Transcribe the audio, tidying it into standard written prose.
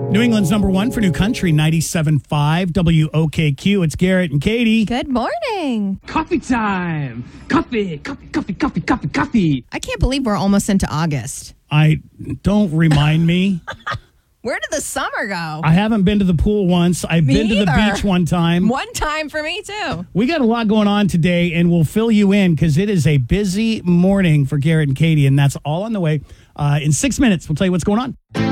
New England's number one for new country, 97.5 WOKQ. It's Garrett and Katie. Good morning. Coffee time. Coffee. I can't believe we're almost into August. Don't remind me. Where did the summer go? I haven't been to the pool once. I've been to the beach one time. One time for me, too. We got a lot going on today, and we'll fill you in because it is a busy morning for Garrett and Katie, and that's all on the way. In 6 minutes, we'll tell you what's going on.